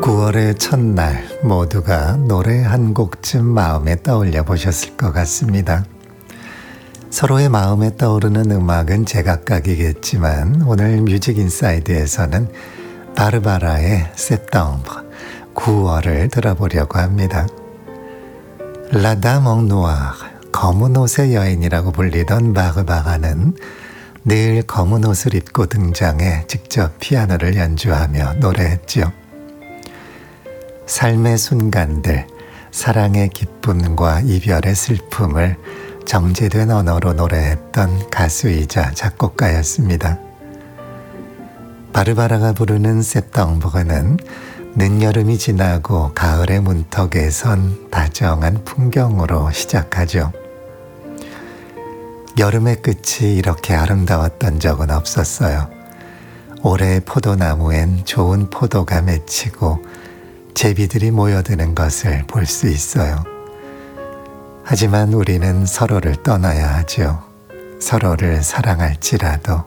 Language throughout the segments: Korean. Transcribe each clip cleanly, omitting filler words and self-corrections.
9월의 첫날 모두가 노래 한 곡쯤 마음에 떠올려 보셨을 것 같습니다. 서로의 마음에 떠오르는 음악은 제각각이겠지만 오늘 뮤직 인사이드에서는 바르바라의 Septembre 9월을 들어보려고 합니다. La Dame en Noir, 검은 옷의 여인이라고 불리던 바르바라는 늘 검은 옷을 입고 등장해 직접 피아노를 연주하며 노래했지요. 삶의 순간들, 사랑의 기쁨과 이별의 슬픔을 정제된 언어로 노래했던 가수이자 작곡가였습니다. 바르바라가 부르는 septembre는 늦여름이 지나고 가을의 문턱에 선 다정한 풍경으로 시작하죠. 여름의 끝이 이렇게 아름다웠던 적은 없었어요. 올해 포도나무엔 좋은 포도가 맺히고 제비들이 모여드는 것을 볼 수 있어요. 하지만 우리는 서로를 떠나야 하죠. 서로를 사랑할지라도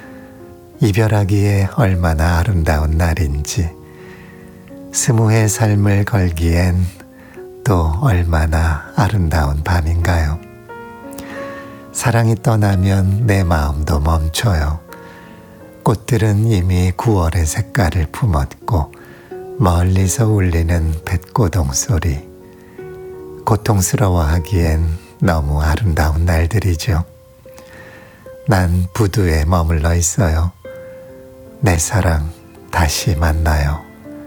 이별하기에 얼마나 아름다운 날인지, 스무의 삶을 걸기엔 또 얼마나 아름다운 밤인가요? 사랑이 떠나면 내 마음도 멈춰요. 꽃들은 이미 9월의 색깔을 품었고 멀리서 울리는 뱃고동 소리, 고통스러워하기엔 너무 아름다운 날들이죠. 난 부두에 머물러 있어요. 내 사랑 다시 만나요.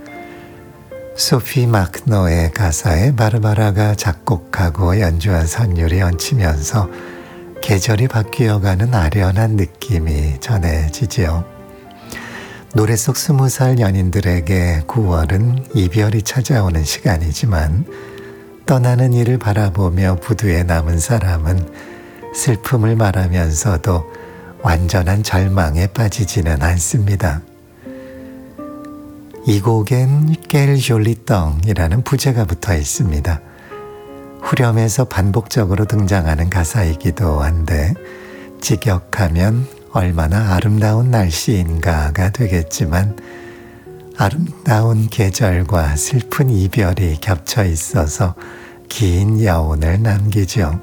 소피 마크노의 가사에 바르바라가 작곡하고 연주한 선율이 얹히면서 계절이 바뀌어가는 아련한 느낌이 전해지지요. 노래 속 20살 연인들에게 9월은 이별이 찾아오는 시간이지만 떠나는 이를 바라보며 부두에 남은 사람은 슬픔을 말하면서도 완전한 절망에 빠지지는 않습니다. 이 곡엔 깰 졸리덩이라는 부제가 붙어 있습니다. 후렴에서 반복적으로 등장하는 가사이기도 한데 직역하면 얼마나 아름다운 날씨인가가 되겠지만 아름다운 계절과 슬픈 이별이 겹쳐 있어서 긴 여운을 남기죠.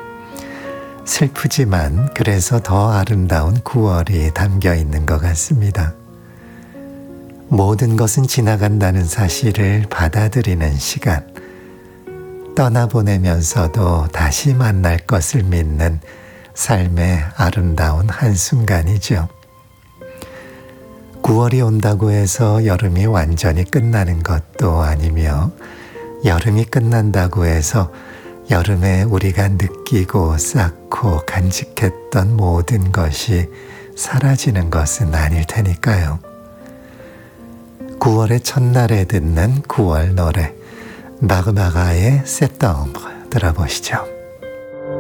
슬프지만 그래서 더 아름다운 9월이 담겨 있는 것 같습니다. 모든 것은 지나간다는 사실을 받아들이는 시간, 떠나보내면서도 다시 만날 것을 믿는 삶의 아름다운 한순간이죠. 9월이 온다고 해서 여름이 완전히 끝나는 것도 아니며 여름이 끝난다고 해서 여름에 우리가 느끼고 쌓고 간직했던 모든 것이 사라지는 것은 아닐 테니까요. 9월의 첫날에 듣는 9월 노래 바르바라의 Septembre 들어보시죠.